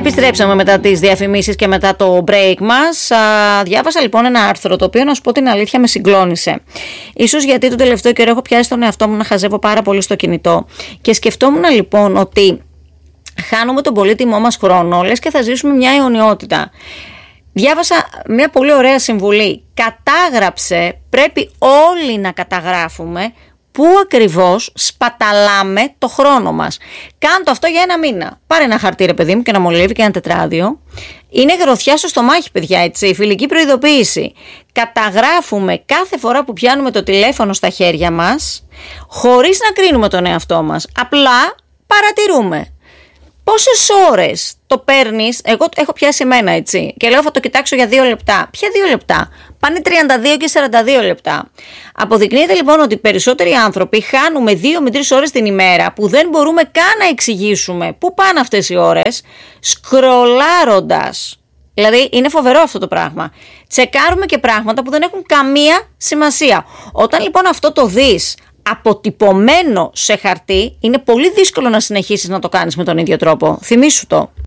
Επιστρέψαμε μετά τις διαφημίσεις και μετά το break μας. Διάβασα λοιπόν ένα άρθρο το οποίο, να σου πω την αλήθεια, με συγκλώνησε. Ίσως γιατί το τελευταίο καιρό έχω πιάσει τον εαυτό μου να χαζεύω πάρα πολύ στο κινητό. Και σκεφτόμουν λοιπόν ότι χάνουμε τον πολύτιμό μας χρόνο, λες και θα ζήσουμε μια αιωνιότητα. Διάβασα μια πολύ ωραία συμβουλή. Κατάγραψε, πρέπει όλοι να καταγράφουμε πού ακριβώς σπαταλάμε το χρόνο μας. Κάντο αυτό για 1 μήνα. Πάρε ένα χαρτί, ρε παιδί μου, και ένα μολύβι και ένα τετράδιο. Είναι γροθιά στο στομάχι, παιδιά, έτσι. Φιλική προειδοποίηση. Καταγράφουμε κάθε φορά που πιάνουμε το τηλέφωνο στα χέρια μας, χωρίς να κρίνουμε τον εαυτό μας. Απλά παρατηρούμε. Πόσες ώρες το παίρνεις? Εγώ έχω πιάσει εμένα, έτσι, και λέω θα το κοιτάξω για 2 λεπτά. Ποια 2 λεπτά? Πάνε 32 και 42 λεπτά. Αποδεικνύεται λοιπόν ότι περισσότεροι άνθρωποι χάνουμε 2 με 3 ώρες την ημέρα που δεν μπορούμε καν να εξηγήσουμε πού πάνε αυτές οι ώρες, σκρολάροντας. Δηλαδή είναι φοβερό αυτό το πράγμα. Τσεκάρουμε και πράγματα που δεν έχουν καμία σημασία. Όταν λοιπόν αυτό το δεις αποτυπωμένο σε χαρτί, είναι πολύ δύσκολο να συνεχίσεις να το κάνεις με τον ίδιο τρόπο. Θυμήσου το.